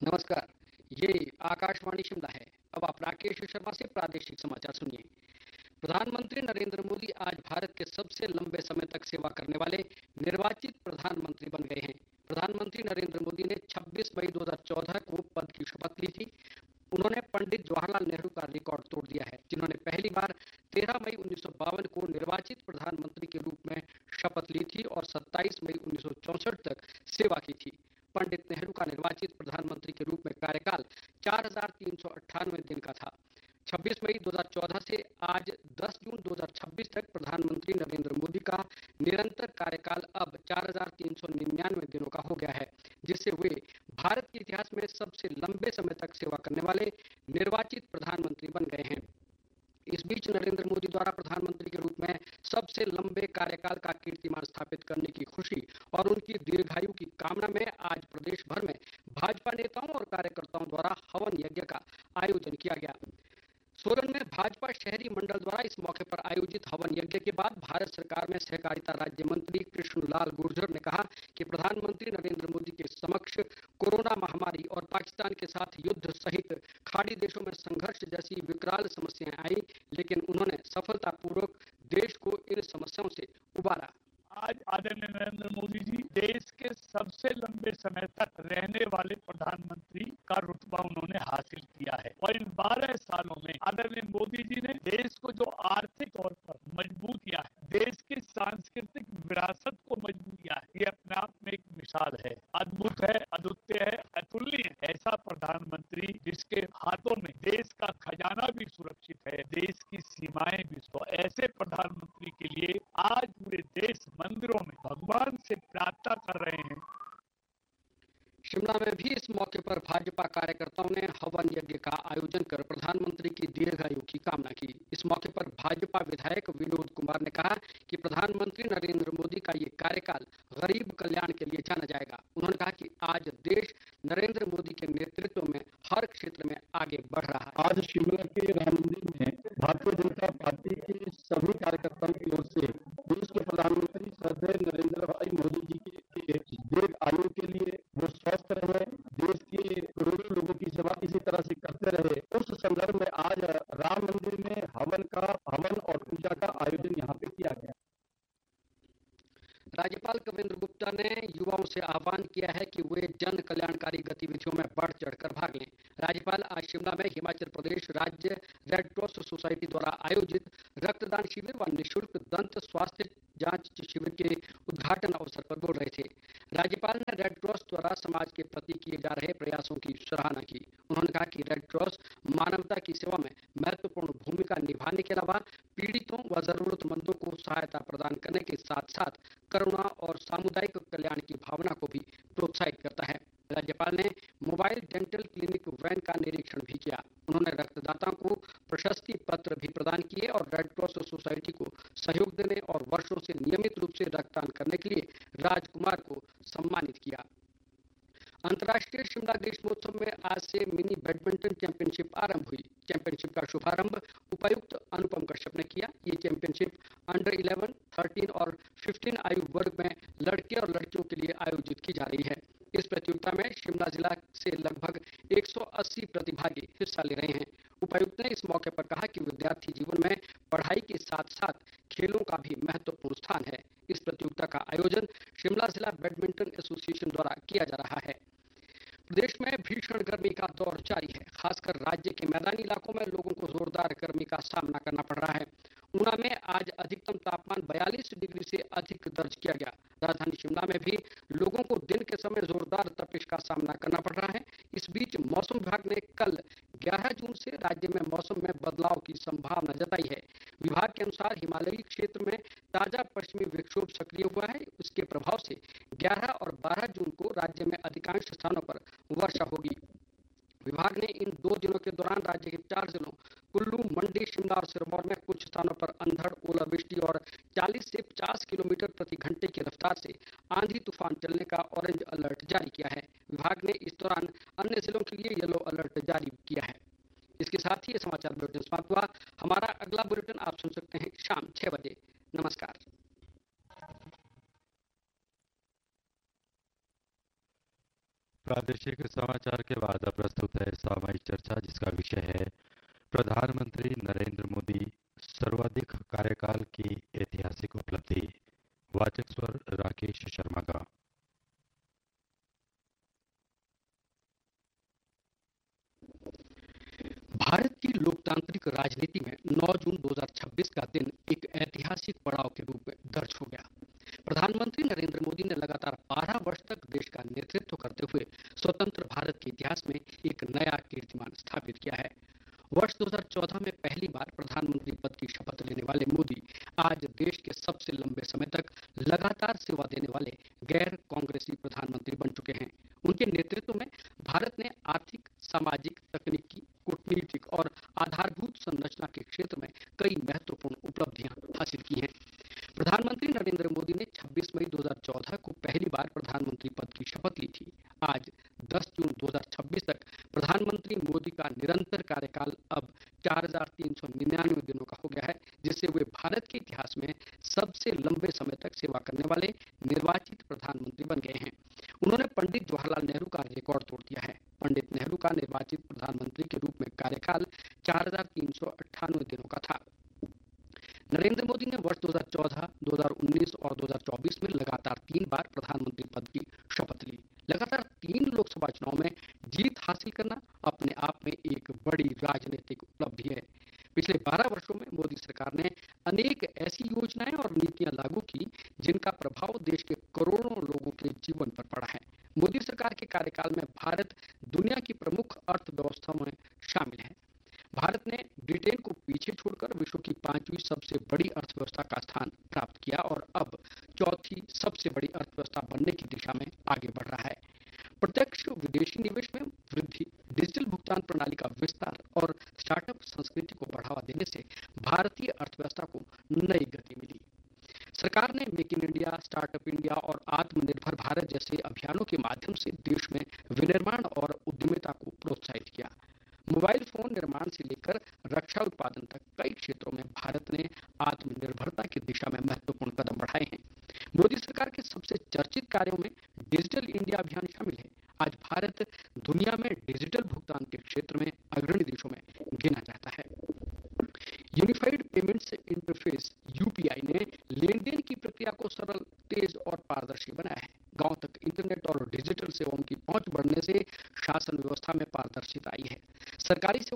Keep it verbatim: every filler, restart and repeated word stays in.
नमस्कार, ये आकाशवाणी शिमला है। अब आप राकेश शर्मा से प्रादेशिक समाचार सुनिए। प्रधानमंत्री नरेंद्र मोदी आज भारत के सबसे लंबे समय तक सेवा करने वाले निर्वाचित प्रधानमंत्री बन गए हैं। प्रधानमंत्री नरेंद्र मोदी ने छब्बीस मई दो हज़ार चौदह को पद की शपथ ली थी। उन्होंने पंडित जवाहरलाल नेहरू का रिकॉर्ड तोड़ दिया है, जिन्होंने पहली बार तेरह मई उन्नीस सौ बावन को निर्वाचित प्रधानमंत्री के रूप में शपथ ली थी और सत्ताईस मई उन्नीस सौ चौसठ तक सेवा की थी। पंडित नेहरू का निर्वाचित प्रधानमंत्री के रूप में कार्यकाल चार हजार तीन सौ अट्ठानवे दिन का था। छब्बीस मई दो हज़ार चौदह से आज दस जून दो हज़ार छब्बीस तक प्रधानमंत्री नरेंद्र मोदी का निरंतर कार्यकाल अब चार हजार तीन सौ निन्यानवे दिनों का हो गया है, जिससे वे भारत के इतिहास में सबसे लंबे समय तक सेवा करने वाले निर्वाचित प्रधानमंत्री बन गए हैं। इस बीच नरेंद्र मोदी द्वारा प्रधानमंत्री के रूप में सबसे लंबे कार्यकाल का कीर्तिमान स्थापित करने की खुशी और उनकी दीर्घायु की कामना में आज प्रदेश भर में भाजपा नेताओं और कार्यकर्ताओं द्वारा हवन यज्ञ का आयोजन किया गया। सोलन में भाजपा शहरी मंडल द्वारा इस मौके पर आयोजित हवन यज्ञ के बाद भारत सरकार में सहकारिता राज्य मंत्री कृष्णलाल गुर्जर ने कहा कि प्रधानमंत्री नरेंद्र मोदी के समक्ष कोरोना महामारी और पाकिस्तान के साथ युद्ध सहित खाड़ी देशों में संघर्ष जैसी विकराल समस्याएं आई, लेकिन उन्होंने सफलतापूर्वक देश को इन समस्याओं से उबारा। आज आदरणीय नरेंद्र मोदी जी देश के सबसे लंबे समय तक रहने वाले प्रधानमंत्री का रुतबा उन्होंने हासिल किया है और इन बारह सालों में आदरणीय मोदी जी ने देश को जो आर्थिक तौर पर मजबूत किया है, देश की सांस्कृतिक विरासत को मजबूत किया है, ये अपने आप में एक मिसाल है। अद्भुत है, अद्वितीय है, अतुलनीय है। ऐसा प्रधानमंत्री जिसके हाथों में देश का खजाना भी सुरक्षित है, देश की सीमाएं भी। तो ऐसे प्रधानमंत्री के लिए आज पूरे देश मंदिरों में भगवान से प्रार्थना कर रहे हैं। शिमला में भी इस मौके पर भाजपा कार्यकर्ताओं ने हवन यज्ञ का आयोजन कर प्रधानमंत्री की दीर्घायु की कामना की। इस मौके पर भाजपा विधायक विनोद कुमार ने कहा कि प्रधानमंत्री नरेंद्र मोदी का ये कार्यकाल गरीब कल्याण के लिए जाना जाएगा। उन्होंने कहा कि आज देश नरेंद्र मोदी के नेतृत्व में हर क्षेत्र में आगे बढ़ रहा है। आज शिमला के राम मंदिर में भारतीय जनता पार्टी के सभी कार्यकर्ताओं की ओर से देश के प्रधानमंत्री श्रद्धेय नरेंद्र भाई मोदी जी के दीर्घ आयु के लिए वो स्वस्थ रहे, देश के करोड़ों लोगों की सेवा इसी तरह से करते रहे, उस संदर्भ में आज राम मंदिर में हवन का हवन और पूजा का आयोजन यहाँ पे किया गया। राज्यपाल कविंद्र गुप्ता ने युवाओं से आह्वान किया है कि वे जन कल्याणकारी गतिविधियों में बढ़ चढ़कर भाग लें। राज्यपाल आज शिमला में हिमाचल प्रदेश राज्य रेड क्रॉस सोसाइटी द्वारा आयोजित रक्तदान शिविर व निःशुल्क दंत स्वास्थ्य जांच शिविर के उद्घाटन अवसर पर बोल रहे थे। राज्यपाल ने रेड क्रॉस द्वारा समाज के प्रति किए जा रहे प्रयासों की सराहना की। उन्होंने कहा कि रेड क्रॉस मानवता की सेवा में महत्वपूर्ण भूमिका निभाने के अलावा पीड़ितों व जरूरतमंदों को सहायता प्रदान करने के साथ साथ करुणा और सामुदायिक कल्याण की भावना को भी प्रोत्साहित करता है। राज्यपाल ने मोबाइल डेंटल क्लिनिक वैन का निरीक्षण भी किया। उन्होंने रक्तदाताओं को प्रशस्ति पत्र भी प्रदान किए और रेड क्रॉस सोसाइटी को सहयोग देने और वर्षों से नियमित रूप से रक्तदान करने के लिए राजकुमार को सम्मानित किया। अंतर्राष्ट्रीय शिमला ग्रीष्मोत्सव में आज से मिनी बैडमिंटन चैंपियनशिप आरंभ हुई। चैंपियनशिप का शुभारंभ उपायुक्त अनुपम कश्यप ने किया। ये चैंपियनशिप अंडर इलेवन, थर्टीन और फिफ्टीन आयु वर्ग में लड़के और लड़कियों के लिए आयोजित की जा रही है। इस प्रतियोगिता में शिमला जिला से लगभग एक सौ अस्सी प्रतिभागी हिस्सा ले रहे हैं। उपायुक्त ने इस मौके पर कहा कि विद्यार्थी जीवन में पढ़ाई के साथ साथ खेलों का भी महत्वपूर्ण स्थान है। इस प्रतियोगिता का आयोजन शिमला जिला बैडमिंटन एसोसिएशन द्वारा किया जा रहा है। प्रदेश में भीषण गर्मी का दौर जारी है। खासकर राज्य के मैदानी इलाकों में लोगों को जोरदार गर्मी का सामना करना पड़ रहा है। ऊना में आज अधिकतम तापमान बयालीस डिग्री से अधिक दर्ज किया गया। राजधानी शिमला में भी लोगों को दिन के समय जोरदार तपिश का सामना करना पड़ रहा है। इस बीच मौसम विभाग ने कल ग्यारह जून से राज्य में मौसम में बदलाव की संभावना जताई है। विभाग के अनुसार हिमालयी क्षेत्र में ताजा पश्चिमी विक्षोभ सक्रिय हुआ है। उसके प्रभाव से ग्यारह और बारह जून को राज्य में अधिकांश स्थानों पर वर्षा होगी। विभाग ने इन दो दिनों के दौरान राज्य के चार जिलों कुल्लू, मंडी, शिमला और सिरमौर में कुछ स्थानों पर अंधड़, ओलावृष्टि और चालीस से पचास किलोमीटर प्रति घंटे की रफ्तार से आंधी तूफान चलने का ऑरेंज अलर्ट जारी किया है। विभाग ने इस दौरान अन्य जिलों के लिए येलो अलर्ट जारी किया है। इसके साथ ही ये समाचार बुलेटिन समाप्त हुआ। हमारा अगला बुलेटिन आप सुन सकते हैं शाम छह बजे। नमस्कार। प्रादेशिक समाचार के बाद अब प्रस्तुत है सामयिक चर्चा, जिसका विषय है प्रधानमंत्री नरेंद्र मोदी सर्वाधिक कार्यकाल की ऐतिहासिक उपलब्धि। वाचक स्वर राकेश शर्मा का। भारत की लोकतांत्रिक राजनीति में नौ जून दो हज़ार छब्बीस का दिन एक ऐतिहासिक पड़ाव के रूप में दर्ज हो गया। प्रधानमंत्री नरेंद्र मोदी ने लगातार बारह वर्ष तक देश का नेतृत्व करते हुए स्वतंत्र भारत के इतिहास में एक नया कीर्तिमान स्थापित किया है। वर्ष दो हज़ार चौदह में पहली बार प्रधानमंत्री पद की शपथ लेने वाले मोदी आज देश के सबसे लंबे समय तक लगातार सेवा देने वाले गैर कांग्रेसी प्रधानमंत्री बन चुके हैं। उनके नेतृत्व में भारत ने आर्थिक, सामाजिक, तकनीकी, कूटनीतिक और आधारभूत संरचना के क्षेत्र में कई महत्वपूर्ण उपलब्धियां हासिल की हैं। प्रधानमंत्री नरेंद्र मोदी ने छब्बीस मई दो हज़ार चौदह को पहली बार प्रधानमंत्री पद की शपथ ली थी। आज दस जून दो हज़ार छब्बीस तक प्रधानमंत्री मोदी का निरंतर कार्यकाल अब चार हजार तीन सौ निन्यानवे दिनों का हो गया है, जिससे वे भारत के इतिहास में सबसे लंबे समय तक सेवा करने वाले निर्वाचित प्रधानमंत्री बन गए हैं। उन्होंने पंडित जवाहरलाल नेहरू का रिकॉर्ड तोड़ दिया है। पंडित नेहरू का निर्वाचित प्रधानमंत्री के रूप में कार्यकाल चार हजार तीन सौ अट्ठानवे दिनों का था। नरेंद्र मोदी ने वर्ष दो हज़ार चौदह, दो हज़ार उन्नीस और दो हज़ार चौबीस में लगातार तीन बार प्रधानमंत्री पद की शपथ ली। लगातार तीन लोकसभा चुनाव में जीत हासिल करना अपने आप में एक बड़ी राजनीतिक उपलब्धि है। पिछले बारह वर्षों में मोदी सरकार ने अनेक ऐसी योजनाएं और नीतियां लागू की जिनका प्रभाव देश के करोड़ों लोगों के जीवन पर पड़ा है। मोदी सरकार के कार्यकाल में भारत दुनिया की प्रमुख अर्थव्यवस्थाओं में शामिल है। भारत ने ब्रिटेन को पीछे छोड़कर विश्व की पांचवी सबसे बड़ी अर्थव्यवस्था का स्थान प्राप्त किया और अब चौथी सबसे बड़ी अर्थव्यवस्था बनने की दिशा में आगे बढ़ रहा है। प्रत्यक्ष विदेशी निवेश में वृद्धि, डिजिटल भुगतान प्रणाली का विस्तार और स्टार्टअप संस्कृति को बढ़ावा देने से भारतीय अर्थव्यवस्था को नई गति मिली। सरकार ने make in India, startup India और आत्मनिर्भर भारत जैसे अभियानों के माध्यम से देश में विनिर्माण और उद्यमिता को प्रोत्साहित किया। मोबाइल फोन निर्माण से लेकर रक्षा उत्पादन तक कई क्षेत्रों में भारत ने आत्मनिर्भरता की दिशा में महत्वपूर्ण कदम बढ़ाए हैं। मोदी सरकार के सबसे चर्चित कार्यों में डिजिटल इंडिया अभियान शामिल है। आज भारत दुनिया में डिजिटल भुगतान के क्षेत्र में अग्रणी देशों में गिना जाता है। यूनिफाइड पेमेंट्स इंटरफेस यूपीआई ने लेन देन की प्रक्रिया को सरल, तेज और पारदर्शी बनाया है। गांव तक इंटरनेट और डिजिटल सेवाओं की पहुंच बढ़ने से शासन व्यवस्था में पारदर्शिता आई है। सरकारी